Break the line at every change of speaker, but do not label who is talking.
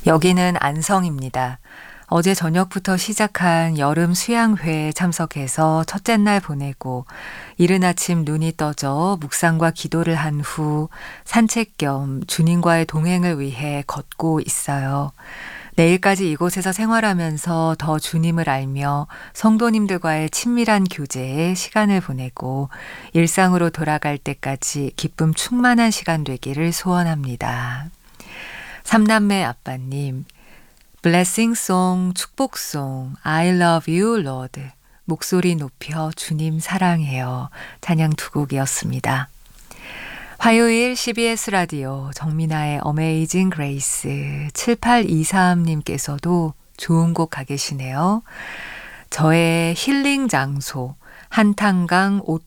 여기는 안성입니다. 어제 저녁부터 시작한 여름 수양회에 참석해서 첫째 날 보내고 이른 아침 눈이 떠져 묵상과 기도를 한 후 산책 겸 주님과의 동행을 위해 걷고 있어요. 내일까지 이곳에서 생활하면서 더 주님을 알며 성도님들과의 친밀한 교제에 시간을 보내고 일상으로 돌아갈 때까지 기쁨 충만한 시간 되기를 소원합니다. 삼남매 아빠님, 블레싱송, 축복송, I love you, Lord. 목소리 높여 주님 사랑해요. 찬양 두 곡이었습니다. 화요일 CBS 라디오 정민아의 어메이징 그레이스 7823님께서도 좋은 곡 가계시네요. 저의 힐링 장소 한탄강